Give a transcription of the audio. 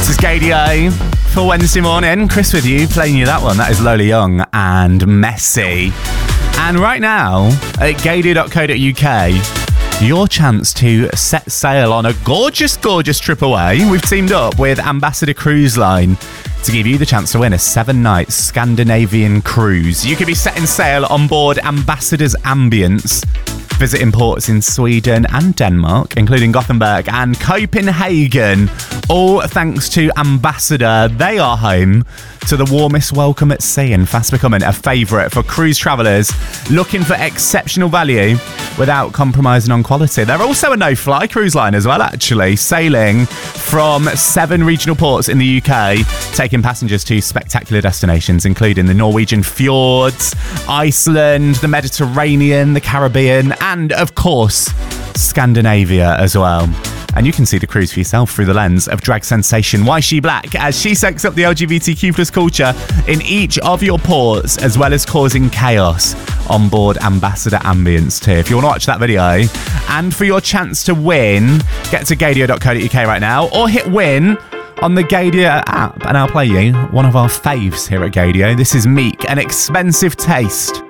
This is Gaydio for Wednesday morning. Chris with you, playing you that one. That is Lola Young and Messy. And right now, at gaydio.co.uk, your chance to set sail on a gorgeous, gorgeous trip away. We've teamed up with Ambassador Cruise Line to give you the chance to win a 7-night Scandinavian cruise. You could be setting sail on board Ambassador's Ambience, visiting ports in Sweden and Denmark, including Gothenburg and Copenhagen, all thanks to Ambassador. They are home to the warmest welcome at sea and fast becoming a favourite for cruise travellers looking for exceptional value without compromising on quality. They're also a no-fly cruise line as well, actually, sailing from 7 regional ports in the UK, taking passengers to spectacular destinations, including the Norwegian fjords, Iceland, the Mediterranean, the Caribbean, and, of course, Scandinavia as well. And you can see the cruise for yourself through the lens of drag sensation Why She Black, as she soaks up the LGBTQ plus culture in each of your ports, as well as causing chaos on board Ambassador Ambience too. If you want to watch that video, and for your chance to win, get to gaydio.co.uk right now, or hit win on the Gaydio app, and I'll play you one of our faves here at Gaydio. This is Meek, An Expensive Taste.